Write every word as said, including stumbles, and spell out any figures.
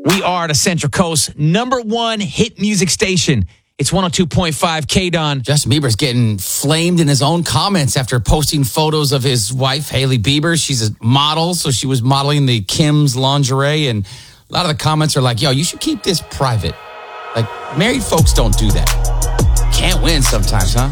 We are the Central Coast number one hit music station. It's one oh two point five K-Don. Justin Bieber's getting flamed in his own comments after posting photos of his wife, Hailey Bieber. She's a model, so she was modeling the Kim's lingerie, and a lot of the comments are like, yo, you should keep this private. Like, married folks don't do that. Can't win sometimes, huh?